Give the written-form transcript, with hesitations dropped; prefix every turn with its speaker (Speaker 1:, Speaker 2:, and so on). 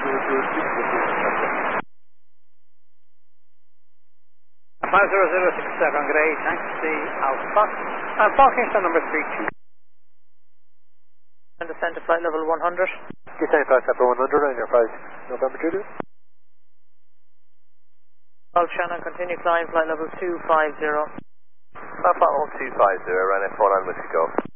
Speaker 1: 5067, good day, taxi Alpha. Parkinson number 32.
Speaker 2: And descend to flight level 100.
Speaker 3: Descend to flight level 100 on your 5 November Julius.
Speaker 2: Golf Shannon, continue climb, flight level 250.
Speaker 3: Flight level 250, running 49 Whiskey Golf.